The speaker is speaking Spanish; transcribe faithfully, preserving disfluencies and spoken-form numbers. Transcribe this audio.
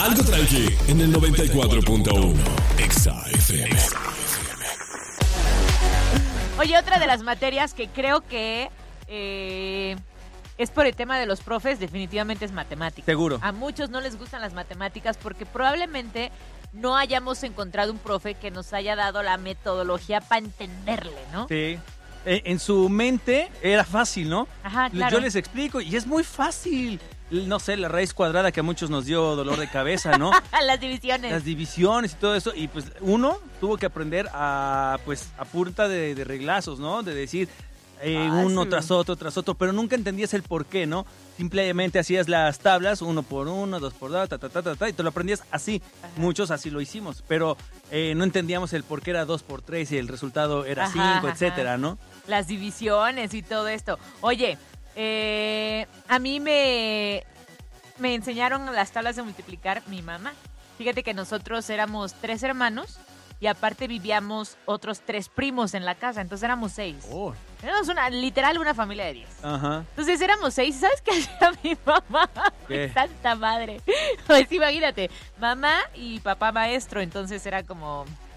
Algo tranqui en el noventa y cuatro punto uno. Exa F M. Oye, otra de las materias que creo que eh, es por el tema de los profes, definitivamente es matemáticas. Seguro. A muchos no les gustan las matemáticas porque probablemente no hayamos encontrado un profe que nos haya dado la metodología para entenderle, ¿no? Sí. Eh, en su mente era fácil, ¿no? Ajá, claro. Yo les explico y es muy fácil. No sé, la raíz cuadrada que a muchos nos dio dolor de cabeza, ¿no? Las divisiones. Las divisiones y todo eso. Y pues uno tuvo que aprender a, pues, a punta de, de reglazos, ¿no? De decir eh, uno tras otro, tras otro. Pero nunca entendías el por qué, ¿no? Simplemente hacías las tablas, uno por uno, dos por dos, ta, ta, ta, ta, ta, y te lo aprendías así. Ajá. Muchos así lo hicimos. Pero eh, no entendíamos el por qué era dos por tres y el resultado era ajá, cinco, ajá. etcétera, ¿no? Las divisiones y todo esto. Oye, eh, a mí me, me enseñaron las tablas de multiplicar mi mamá. Fíjate que nosotros éramos tres hermanos y aparte vivíamos otros tres primos en la casa, entonces éramos seis. Oh. Éramos una, literal una familia de diez. Ajá. Entonces éramos seis. ¿Sabes qué hacía mi mamá? ¿Qué? Santa madre. Pues imagínate, mamá y papá maestro, entonces era como...